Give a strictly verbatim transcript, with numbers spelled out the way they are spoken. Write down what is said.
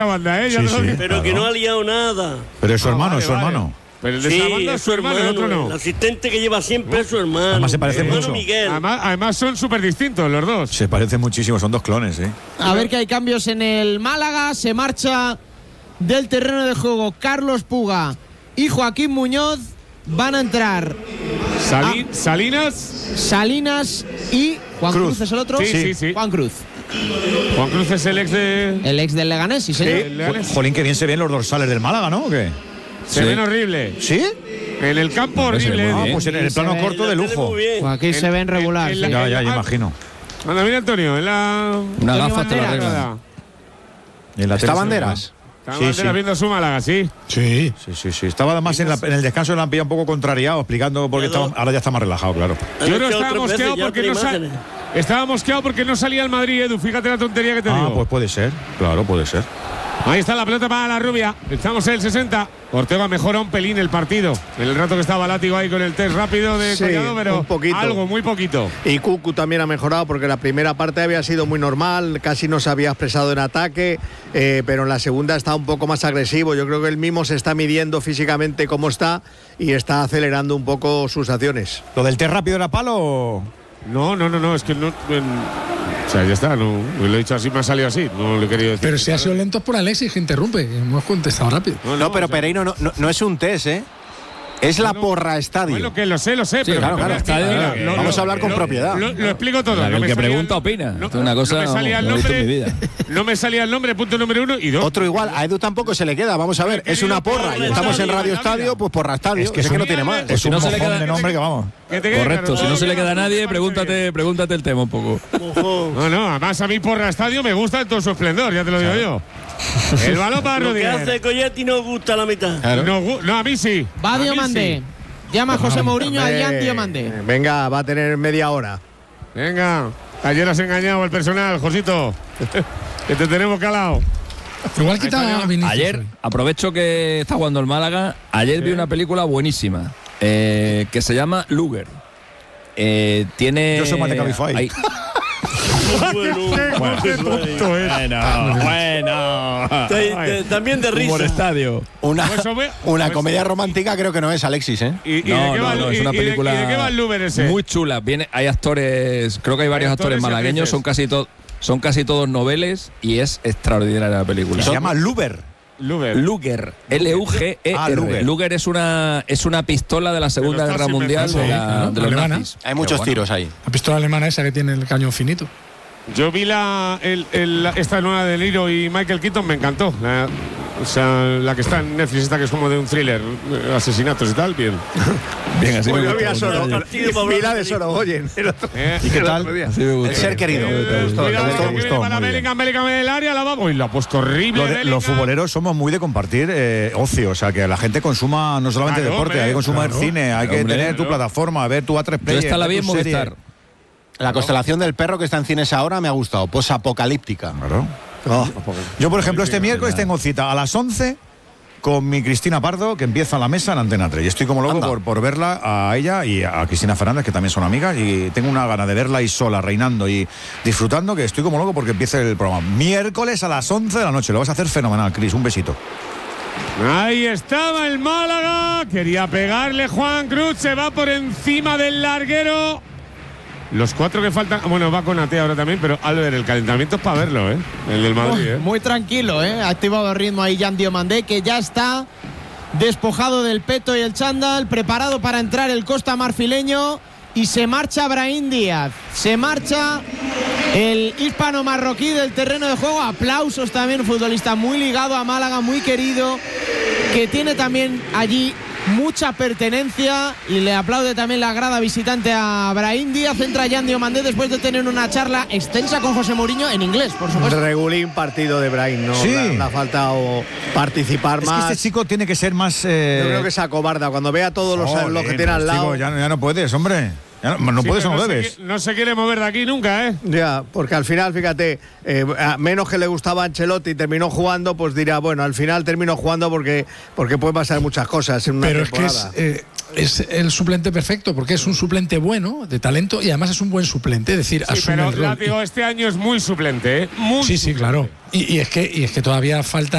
banda, ¿eh? Sí, sí, Pero claro. que no ha liado nada. Pero es su Ah, hermano, vale, es su vale. hermano. Pero el de Sí, esa banda es su hermano, el otro no. El asistente que lleva siempre es su hermano. Además se parecen hermano mucho. Miguel. Además, además son súper distintos los dos. Se parecen muchísimo, son dos clones, ¿eh? A ver que hay cambios en el Málaga. Se marcha del terreno de juego Carlos Puga y Joaquín Muñoz. Van a entrar Sali- Ah. Salinas. Salinas y Juan Cruz, Cruz. ¿es el otro? Sí, sí, sí. Juan Cruz, Juan Cruz es el ex de. el ex del Leganés, sí, señor. el Leganés. Jolín, que bien se ven los dorsales del Málaga, ¿no? ¿O qué? Se Sí. ven horrible. ¿Sí? En el campo Hombre, se ve horrible. muy Ah, bien. pues en el Sí, plano se ve. corto de En la tele lujo. muy bien. Aquí En- se ven en- regular. en sí. la- Ya, ya, Ah. ya imagino. Anda, mira Antonio, en la. Una Antonio gafa te la Banderas. arreglan. En la ¿Está tele se ve Banderas? Está Sí, Bandera sí. viendo su Málaga, sí. Sí. Sí, sí, sí. Estaba además en, la- en el descanso de la pilla un poco contrariado, explicando porque Claro. estaba, ahora ya está más relajado, claro. Han Yo no echado estaba tres veces mosqueado ya porque otra no sa- imágenes. Estaba mosqueado porque no salía el Madrid, Edu. Fíjate la tontería que te Ah, digo. pues puede ser. Claro, puede ser. Ahí está la pelota para la rubia. Estamos en el sesenta. Ortega mejora un pelín el partido. En el rato que estaba Látigo ahí con el test rápido de Sí, Collado, pero un poquito. algo, muy poquito. Y Cucu también ha mejorado porque la primera parte había sido muy normal, casi no se había expresado en ataque, eh, pero en la segunda está un poco más agresivo. Yo creo que él mismo se está midiendo físicamente cómo está y está acelerando un poco sus acciones. ¿Lo del test rápido era palo o...? No, no, no, no, es que no. en- o sea, ya está, no, lo he dicho así, me ha salido así. No lo he querido decir. Pero si ha sido lento es por Alexis, que interrumpe. que Hemos contestado rápido. No, pero o sea, Pereiro no, no, no es un test, ¿eh? Es la No, porra estadio. Bueno, que lo sé, lo sé, pero. claro, claro, mira, estadio, mira, que- lo- Vamos lo- a hablar con lo- propiedad. Lo, lo explico todo. La- No el me que salía pregunta el- opina. No, Esto es una cosa, no me salía el vamos, lo he visto en mi nombre. vida. No me salía el nombre, punto número uno. Y dos. Otro igual, a Edu tampoco se le queda. Vamos a ver, es una porra. Y estamos en Radio Estadio, pues porra estadio. Es que, es no un- tiene más. Pues si un no se le mojón queda- de nombre que vamos. Que te quede Correcto, claro, si no todo se le lo que queda a me nadie, parece bien. pregúntate, pregúntate el tema un poco. Ojo. No, no, además a mí Porra Estadio me gusta en todo su esplendor, ya te lo digo yo. El balón para Lo que Rudiger. hace Colletti no gusta la mitad. No, gu- no, a mí sí. Va A mí Diomandé. sí. Llama a José Mourinho a Hombre, Jan Diomandé. Venga, va a tener media hora. Venga, ayer has engañado al personal, Josito. Que te tenemos calado. Igual quita a Vinicius. Ayer, hoy. aprovecho que está jugando el Málaga. Ayer vi una película buenísima eh, que se llama Luger. Eh, tiene. Yo soy más de Cabify. hay- Bueno, Qué tonto es. Bueno, bueno. te- te- también de Humor risa. estadio. Una, Pues, hombre, una pues- comedia romántica creo que no es, Alexis, ¿eh? ¿Y, y No, de qué no, va, no, y- es una y de- película ¿Y de qué va el Luber ese? muy chula. Viene, hay actores, creo que hay varios actores actores y malagueños, actrices. son casi todos, son casi todos noveles y es extraordinaria la película. Se llama Luber. Luber. Luger, L U G E R. Ah, Luger. Luger es una es una pistola de la Segunda estás Guerra Mundial de, inventando. la- Sí, claro, de los alemana. nazis. Hay muchos Pero bueno. tiros ahí. La pistola alemana esa que tiene el cañón finito. Yo vi la, el- el- la- esta nueva de Niro y Michael Keaton, me encantó. La, o sea, la que está en Netflix, esta que es como de un thriller, eh, asesinatos y tal, bien. Bien, así Pues me yo vi a gustó. Soro- partido para hablar Pila de de Sorogoyen. el otro- Eh, ¿Y qué el tal? otro día. Así me gustó. El ser querido. Eh, Te gustó, cuidado, te que gustó, viene gustó, para muy bien. Bellingham, Bellingham en el área, la va. Uy, lo ha puesto horrible. Lo de- Bellingham. los futboleros somos muy de compartir eh, ocio, o sea, que la gente consuma no solamente Claro, deporte, hombre, hay que consumir claro. cine, hay que Hombre, tener tu claro. plataforma, ver tu A tres Yo Player. esta la ver vi en tu serie. Movistar. La constelación del perro que está en cines ahora me ha gustado. Posapocalíptica. Claro. Oh. Yo, por ejemplo, este miércoles tengo cita a las once con mi Cristina Pardo, que empieza la mesa en Antena tres. Y estoy como loco Anda. por, por verla a ella y a Cristina Fernández, que también son amigas. Y tengo una gana de verla ahí sola, reinando y disfrutando, que estoy como loco porque empieza el programa. Miércoles a las once de la noche. Lo vas a hacer fenomenal, Cris. Un besito. Ahí estaba el Málaga. Quería pegarle Juan Cruz. Se va por encima del larguero. Los cuatro que faltan. Bueno, va con Ate ahora también, pero Albert, el calentamiento es para verlo, ¿eh? El del Madrid, ¿eh? Muy tranquilo, ¿eh? Ha activado el ritmo ahí Jan Diomandé, que ya está despojado del peto y el chándal, preparado para entrar el Costa Marfileño. Y se marcha Brahim Díaz. Se marcha el hispano-marroquí del terreno de juego. Aplausos también, un futbolista muy ligado a Málaga, muy querido, que tiene también allí mucha pertenencia, y le aplaude también la grada visitante a Brahim Díaz. Entra Jan Diomandé después de tener una charla extensa con José Mourinho en inglés, por supuesto. Regulín partido de Brahim, ¿no? Sí. Le, le ha faltado participar Es más. que este chico tiene que ser más. eh, Yo creo que se acobarda. Cuando vea todos los, joder, los que tiene al pues, lado. chico, ya, ya no puedes, hombre. Ya no, no Sí, puedes o pero no se debes. qui- No se quiere mover de aquí nunca, ¿eh? Ya, porque al final, fíjate, eh, a menos que le gustaba a Ancelotti y terminó jugando, pues dirá, bueno, al final terminó jugando porque, porque puede pasar muchas cosas en una Pero es que es, temporada. eh, es el suplente perfecto, porque es un suplente bueno, de talento, y además es un buen suplente. Es decir, Sí, asume pero el rol. látigo este año es muy suplente, ¿eh? Muy Sí, sí, suplente. claro. Y, y es que, y es que todavía falta